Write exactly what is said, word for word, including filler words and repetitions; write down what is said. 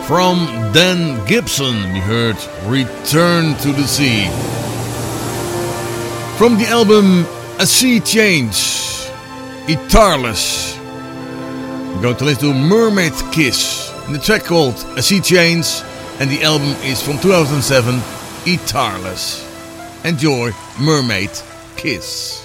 From Dan Gibson, we heard Return to the Sea. From the album A Sea Change, Etarless. We're going to listen to Mermaid Kiss. And the track called A Sea Change, and the album is from two thousand seven, Etarless. Enjoy Mermaid Kiss.